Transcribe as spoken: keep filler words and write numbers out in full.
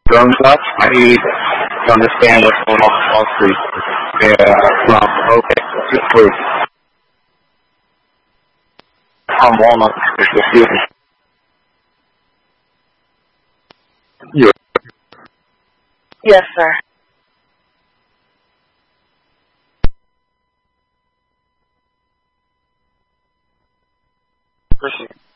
Growing up, I need to understand what's going on on Wall Street. Yeah, from, okay, just for from Walnut, it's a feeling. You Yes, sir. Appreciate it.